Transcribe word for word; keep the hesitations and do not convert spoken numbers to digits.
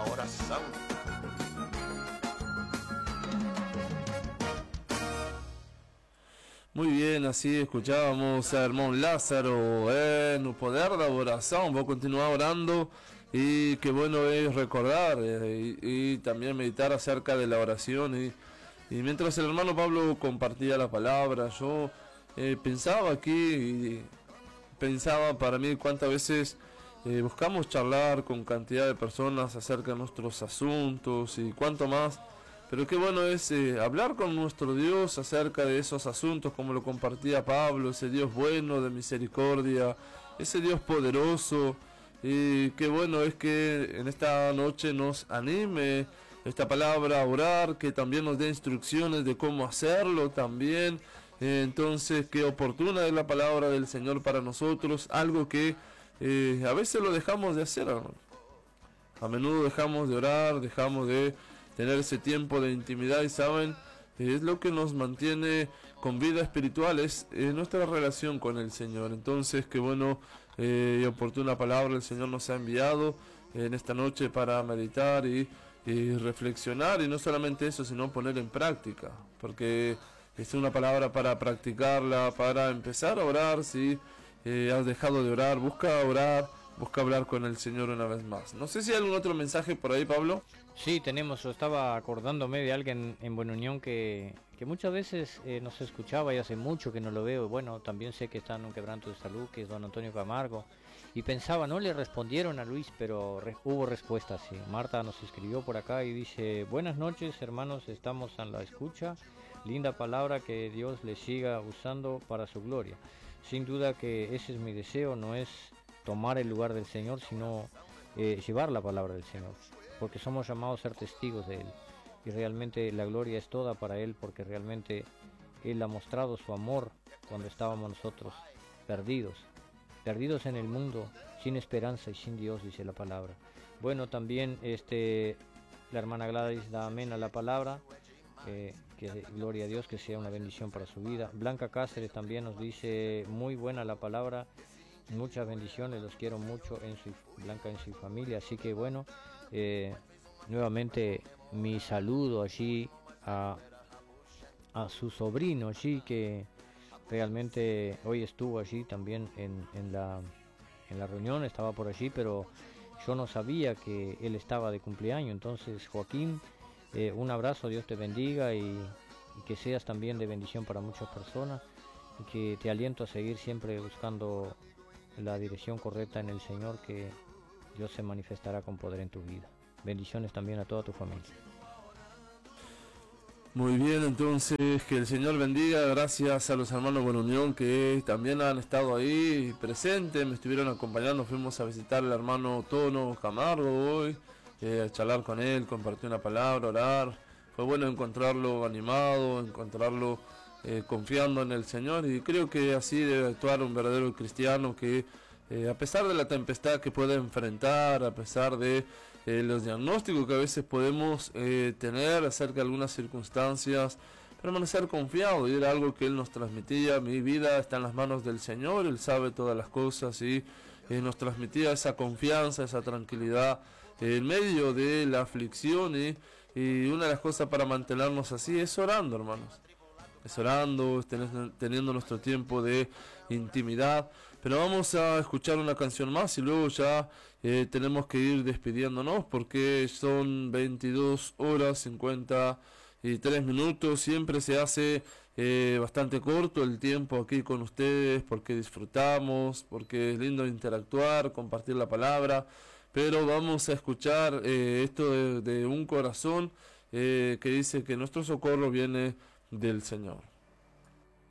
oración. Muy bien, así escuchábamos a hermano Lázaro en poder de oración. Voy a continuar orando y qué bueno es recordar eh, y, y también meditar acerca de la oración. Y, y mientras el hermano Pablo compartía la palabra, yo eh, pensaba aquí y pensaba para mí cuántas veces eh, buscamos charlar con cantidad de personas acerca de nuestros asuntos y cuánto más. Pero qué bueno es eh, hablar con nuestro Dios acerca de esos asuntos, como lo compartía Pablo, ese Dios bueno, de misericordia, ese Dios poderoso. Y qué bueno es que en esta noche nos anime esta palabra a orar, que también nos dé instrucciones de cómo hacerlo también. Eh, entonces, qué oportuna es la palabra del Señor para nosotros, algo que eh, a veces lo dejamos de hacer, hermano. A menudo dejamos de orar, dejamos de tener ese tiempo de intimidad y saben, es lo que nos mantiene con vida espiritual, es eh, nuestra relación con el Señor. Entonces, qué bueno eh, y oportuna palabra el Señor nos ha enviado en esta noche para meditar y, y reflexionar, y no solamente eso, sino poner en práctica, porque es una palabra para practicarla, para empezar a orar. Si eh, has dejado de orar, busca orar, busca hablar con el Señor una vez más. No sé si hay algún otro mensaje por ahí, Pablo. Sí, tenemos, yo estaba acordándome de alguien en Buena Unión que, que muchas veces eh, nos escuchaba y hace mucho que no lo veo. Bueno, también sé que está en un quebranto de salud, que es don Antonio Camargo. Y pensaba, no le respondieron a Luis, pero re, hubo respuesta, sí. Marta nos escribió por acá y dice: buenas noches, hermanos, estamos en la escucha. Linda palabra, que Dios le siga usando para su gloria. Sin duda que ese es mi deseo, no es tomar el lugar del Señor, sino eh, llevar la palabra del Señor, porque somos llamados a ser testigos de Él, y realmente la gloria es toda para Él, porque realmente Él ha mostrado su amor cuando estábamos nosotros perdidos, perdidos en el mundo, sin esperanza y sin Dios, dice la palabra. Bueno, también este la hermana Gladys da amén a la palabra, eh, que gloria a Dios, que sea una bendición para su vida. Blanca Cáceres también nos dice: muy buena la palabra, muchas bendiciones, los quiero mucho en su Blanca, en su familia. Así que bueno, eh, nuevamente mi saludo allí a, a su sobrino allí, que realmente hoy estuvo allí también en, en, la, en la reunión, estaba por allí, pero yo no sabía que él estaba de cumpleaños. Entonces, Joaquín, eh, un abrazo, Dios te bendiga, y, y que seas también de bendición para muchas personas, y que te aliento a seguir siempre buscando la dirección correcta en el Señor, que Dios se manifestará con poder en tu vida. Bendiciones también a toda tu familia. Muy bien, entonces que el Señor bendiga. Gracias a los hermanos Buena Unión que también han estado ahí presentes, me estuvieron acompañando. Fuimos a visitar al hermano Tono Camargo hoy, eh, a charlar con él, compartir una palabra, orar. Fue bueno encontrarlo animado, encontrarlo eh, confiando en el Señor, y creo que así debe actuar un verdadero cristiano, que Eh, a pesar de la tempestad que puede enfrentar, a pesar de eh, los diagnósticos que a veces podemos eh, tener acerca de algunas circunstancias, permanecer confiado. Y era algo que Él nos transmitía: mi vida está en las manos del Señor, Él sabe todas las cosas, y eh, nos transmitía esa confianza, esa tranquilidad eh, en medio de la aflicción. Y, y una de las cosas para mantenernos así es orando, hermanos. Es orando, teniendo nuestro tiempo de intimidad. Pero vamos a escuchar una canción más y luego ya eh, tenemos que ir despidiéndonos, porque son veintidós horas cincuenta y tres minutos. Siempre se hace eh, bastante corto el tiempo aquí con ustedes, porque disfrutamos, porque es lindo interactuar, compartir la palabra. Pero vamos a escuchar eh, esto de, de un corazón eh, que dice que nuestro socorro viene del Señor.